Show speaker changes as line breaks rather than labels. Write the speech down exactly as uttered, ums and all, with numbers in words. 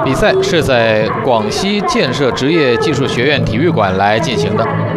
比赛是在广西建设职业技术学院体育馆来进行的。